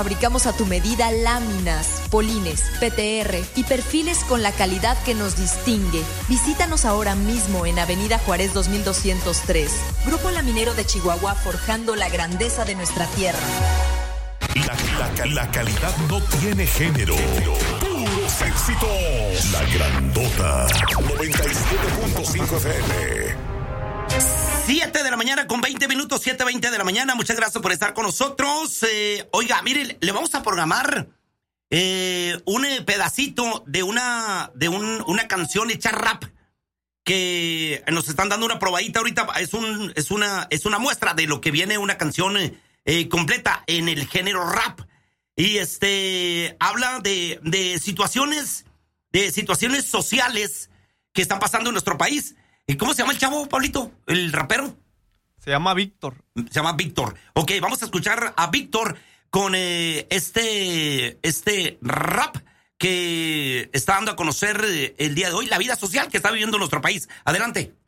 Fabricamos a tu medida láminas, polines, PTR y perfiles con la calidad que nos distingue. Visítanos ahora mismo en Avenida Juárez 2203. Grupo Laminero de Chihuahua, forjando la grandeza de nuestra tierra. La calidad no tiene género. Puros éxitos. La Grandota 97.5 FM. 7 de la mañana con 20 minutos, 7:20 de la mañana. Muchas gracias por estar con nosotros. Oiga, mire, le vamos a programar un pedacito de una canción hecha rap que nos están dando una probadita ahorita. Es una muestra de lo que viene una canción completa en el género rap. Y habla de situaciones sociales que están pasando en nuestro país. ¿Y cómo se llama el chavo, Pablito? ¿El rapero? Se llama Víctor. Se llama Víctor. Ok, vamos a escuchar a Víctor con este rap que está dando a conocer el día de hoy, la vida social que está viviendo nuestro país. Adelante.